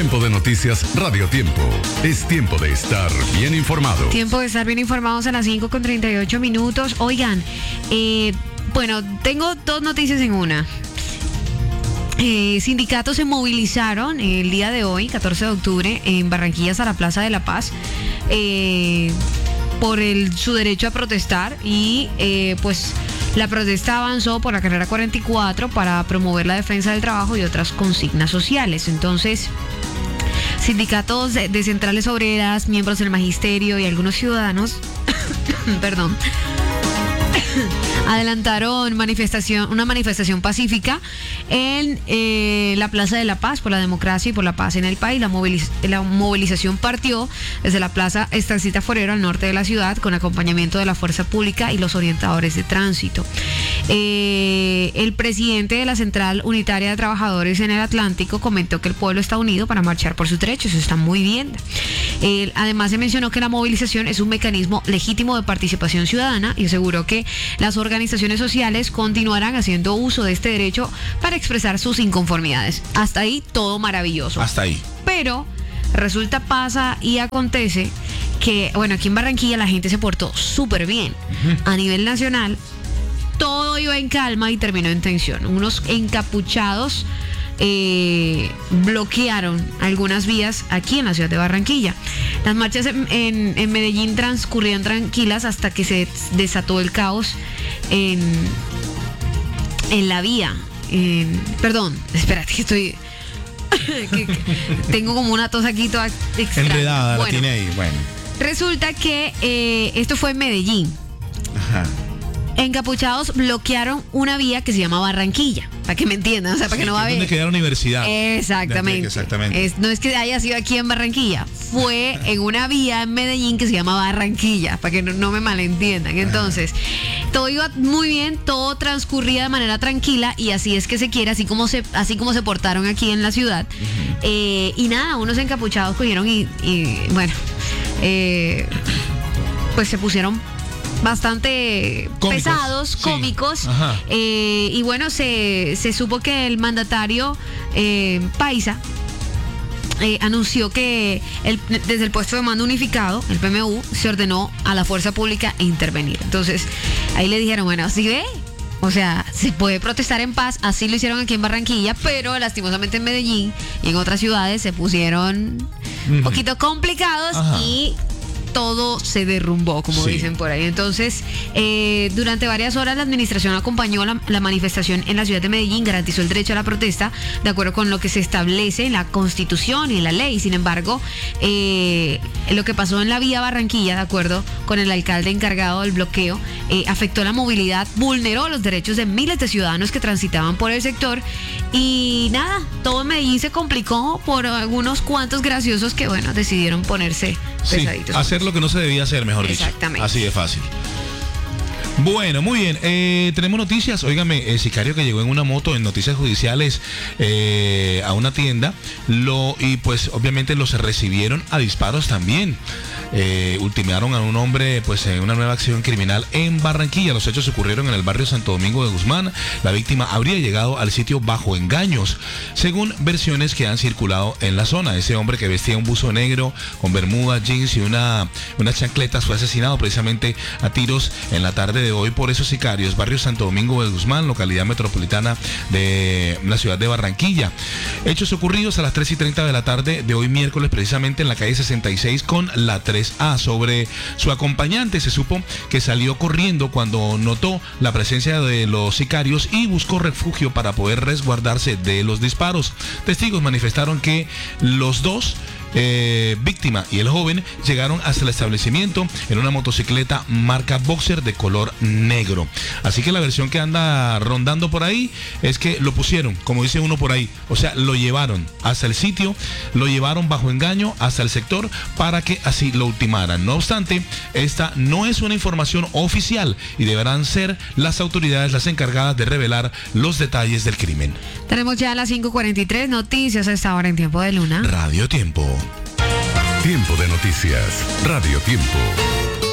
Tiempo de noticias Radio Tiempo. Es tiempo de estar bien informado. Tiempo de estar bien informados a las 5:38. Oigan, bueno, tengo dos noticias en una. Sindicatos se movilizaron el día de hoy, 14 de octubre, en Barranquilla hasta la Plaza de la Paz, por su derecho a protestar y pues la protesta avanzó por la carrera 44 para promover la defensa del trabajo y otras consignas sociales. Entonces, sindicatos de centrales obreras, miembros del magisterio y algunos ciudadanos, perdón, adelantaron una manifestación pacífica en la Plaza de la Paz por la democracia y por la paz en el país. La movilización partió desde la Plaza Estancita Forero al norte de la ciudad con acompañamiento de la fuerza pública y los orientadores de tránsito. El presidente de la Central Unitaria de Trabajadores en el Atlántico comentó que el pueblo está unido para marchar por sus derechos. Eso está muy bien. Además se mencionó que la movilización es un mecanismo legítimo de participación ciudadana y aseguró que las organizaciones sociales continuarán haciendo uso de este derecho para expresar sus inconformidades. Hasta ahí todo maravilloso. Hasta ahí. Pero resulta, pasa y acontece que, bueno, aquí en Barranquilla la gente se portó súper bien. A nivel nacional, todo iba en calma y terminó en tensión. Unos encapuchados bloquearon algunas vías aquí en la ciudad de Barranquilla. Las marchas en Medellín transcurrieron tranquilas hasta que se desató el caos en la vía. Perdón, espérate que estoy que tengo como una tos aquí toda extraña. Enredada, bueno, la tiene ahí. Bueno, resulta que esto fue en Medellín. ajá. Encapuchados bloquearon una vía que se llama Barranquilla, para que me entiendan, o sea, para que no va a ver. ¿Dónde queda la universidad? Exactamente. Exactamente. No es que haya sido aquí en Barranquilla, fue en una vía en Medellín que se llama Barranquilla, para que no me malentiendan. Entonces, todo iba muy bien, todo transcurría de manera tranquila y así es que se quiere, así como se portaron aquí en la ciudad. Y nada, unos encapuchados cogieron y bueno, pues se pusieron bastante cómicos, pesados, cómicos, sí. Y bueno, se supo que el mandatario paisa anunció que desde el puesto de mando unificado, el PMU, se ordenó a la fuerza pública intervenir. Entonces, ahí le dijeron, bueno, ¿sí ve? O sea, se puede protestar en paz, así lo hicieron aquí en Barranquilla, pero lastimosamente en Medellín y en otras ciudades se pusieron un poquito complicados. Ajá. Y todo se derrumbó, como dicen por ahí. Entonces, durante varias horas la administración acompañó la manifestación en la ciudad de Medellín, garantizó el derecho a la protesta de acuerdo con lo que se establece en la Constitución y en la ley. Sin embargo, lo que pasó en la vía Barranquilla, de acuerdo con el alcalde encargado del bloqueo, afectó la movilidad, vulneró los derechos de miles de ciudadanos que transitaban por el sector y nada, todo en Medellín se complicó por algunos cuantos graciosos que, bueno, decidieron ponerse pesaditos. Hacer lo que no se debía hacer, mejor dicho. Exactamente. Así de fácil. Bueno, muy bien. Tenemos noticias. Óigame, el sicario que llegó en una moto en noticias judiciales a una tienda, y pues obviamente los recibieron a disparos también. Ultimaron a un hombre pues en una nueva acción criminal en Barranquilla. Los hechos ocurrieron en el barrio Santo Domingo de Guzmán. La víctima habría llegado al sitio bajo engaños, según versiones que han circulado en la zona. Ese hombre que vestía un buzo negro con bermuda, jeans y unas chancletas fue asesinado precisamente a tiros en la tarde de hoy por esos sicarios. Barrio Santo Domingo de Guzmán, localidad metropolitana de la ciudad de Barranquilla. Hechos ocurridos a las 3:30 de la tarde de hoy miércoles, precisamente en la calle 66 con la 3A. Sobre su acompañante se supo que salió corriendo cuando notó la presencia de los sicarios y buscó refugio para poder resguardarse de los disparos. Testigos manifestaron que los dos, víctima y el joven, llegaron hasta el establecimiento en una motocicleta marca Boxer de color negro. Así que la versión que anda rondando por ahí es que lo pusieron, como dice uno por ahí, o sea, lo llevaron hasta el sitio, lo llevaron bajo engaño hasta el sector para que así lo ultimaran. No obstante, esta no es una información oficial y deberán ser las autoridades las encargadas de revelar los detalles del crimen. Tenemos ya las 5:43 noticias a esta hora en Tiempo de Luna. Radio Tiempo. Tiempo de noticias. Radio Tiempo.